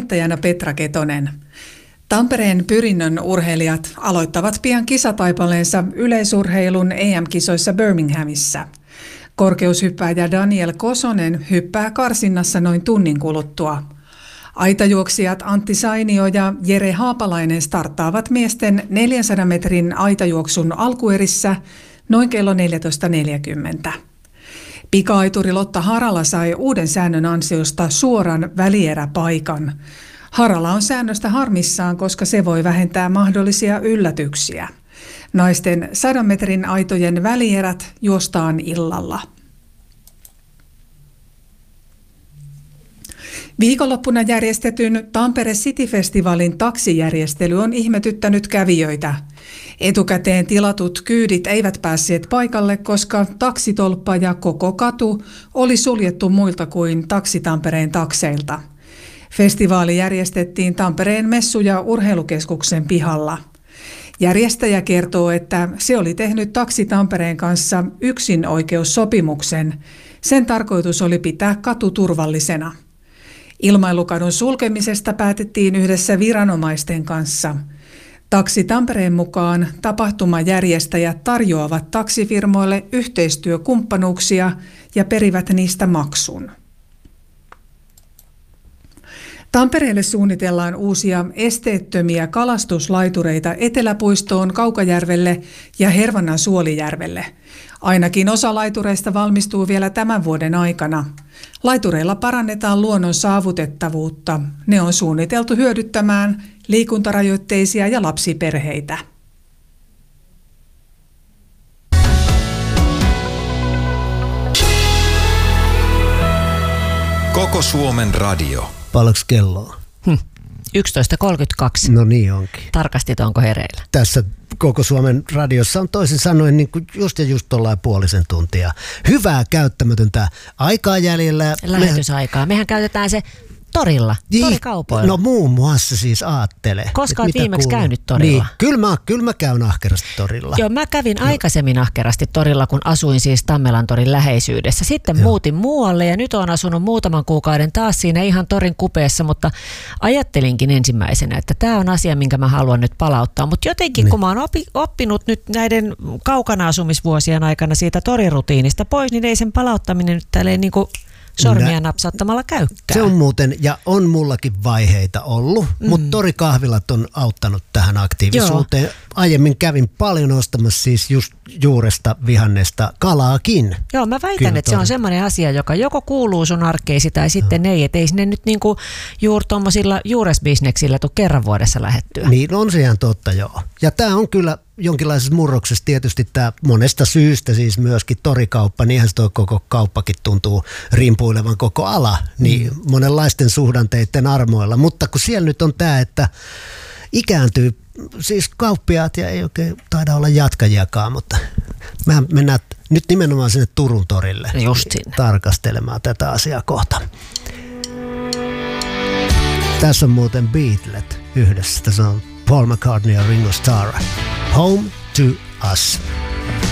toimittajana Petra Ketonen. Tampereen Pyrinnön urheilijat aloittavat pian kisataipaleensa yleisurheilun EM-kisoissa Birminghamissa. Korkeushyppääjä Daniel Kosonen hyppää karsinnassa noin tunnin kuluttua. Aitajuoksijat Antti Sainio ja Jere Haapalainen starttaavat miesten 400 metrin aitajuoksun alkuerissä noin kello 14.40. Pika-aituri Lotta Harala sai uuden säännön ansiosta suoran välieräpaikan. Harala on säännöstä harmissaan, koska se voi vähentää mahdollisia yllätyksiä. Naisten 100 metrin aitojen välierät juostaan illalla. Viikonloppuna järjestetyn Tampere City-festivaalin taksijärjestely on ihmetyttänyt kävijöitä. Etukäteen tilatut kyydit eivät päässeet paikalle, koska taksitolppa ja koko katu oli suljettu muilta kuin Taksi Tampereen takseilta. Festivaali järjestettiin Tampereen messu- ja urheilukeskuksen pihalla. Järjestäjä kertoo, että se oli tehnyt Taksi Tampereen kanssa yksinoikeussopimuksen. Sen tarkoitus oli pitää katu turvallisena. Ilmailukadun sulkemisesta päätettiin yhdessä viranomaisten kanssa. Taksi Tampereen mukaan tapahtumajärjestäjät tarjoavat taksifirmoille yhteistyökumppanuuksia ja perivät niistä maksun. Tampereelle suunnitellaan uusia esteettömiä kalastuslaitureita Eteläpuistoon, Kaukajärvelle ja Hervannan Suolijärvelle. Ainakin osa laitureista valmistuu vielä tämän vuoden aikana. Laitureilla parannetaan luonnon saavutettavuutta. Ne on suunniteltu hyödyttämään liikuntarajoitteisia ja lapsiperheitä. Koko Suomen radio. Paljonko kelloa? 11.32. No niin onkin. Tarkastit, onko hereillä? Tässä Koko Suomen radiossa on toisin sanoen niin kuin just tuollain puolisen tuntia. Hyvää käyttämätöntä aikaa jäljellä. Lähetysaikaa. Mehän käytetään se torilla, torikaupoilla. No muun muassa siis aattele. Koska olet viimeksi käynyt torilla? Niin, kyllä mä käyn ahkerasti torilla. Joo, mä kävin aikaisemmin ahkerasti torilla, kun asuin siis Tammelan torin läheisyydessä. Sitten muutin muualle ja nyt olen asunut muutaman kuukauden taas siinä ihan torin kupeessa, mutta ajattelinkin ensimmäisenä, että tämä on asia, minkä mä haluan nyt palauttaa. Mutta jotenkin, kun mä oon oppinut nyt näiden kaukana asumisvuosien aikana siitä torirutiinista pois, niin ei sen palauttaminen nyt tälleen niin kuin sormia napsauttamalla käykään. Se on muuten, ja on mullakin vaiheita ollut, mutta torikahvilat on auttanut tähän aktiivisuuteen. Joo. Aiemmin kävin paljon ostamassa siis just juuresta, vihannesta, kalaakin. Joo, mä väitän, että se on semmoinen asia, joka joko kuuluu sun arkeisi tai sitten ei. Että ei sinne nyt niinku juuri tuommoisilla juuresbisneksillä tule kerran vuodessa lähettyä. Niin, on se ihan totta, joo. Ja tämä on kyllä jonkinlaisessa murroksessa tietysti tämä monesta syystä siis myöskin torikauppa, niinhän se toi koko kauppakin tuntuu rimpuilevan koko ala, niin monenlaisten suhdanteiden armoilla. Mutta kun siellä nyt on tämä, että ikääntyy siis kauppiaat ja ei oikein taida olla jatkajiakaan, mutta mehän mennään nyt nimenomaan sinne Turun torille tarkastelemaan tätä asiaa kohta. Tässä on muuten Beatlet yhdessä. Tässä on Paul McCartney ja Ringo Starr. Home to Us.